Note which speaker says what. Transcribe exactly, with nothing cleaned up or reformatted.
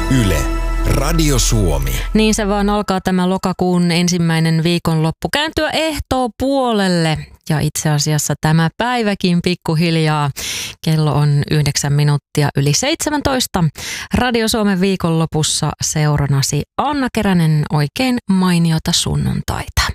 Speaker 1: Yle, Radio Suomi.
Speaker 2: Niin se vaan alkaa tämä lokakuun ensimmäinen viikonloppu kääntyä ehtoo puolelle. Ja itse asiassa tämä päiväkin pikkuhiljaa. Kello on yhdeksän minuuttia yli seitsemäntoista. Radio Suomen viikonlopussa seuranasi Anna Keränen, oikein mainiota sunnuntaita.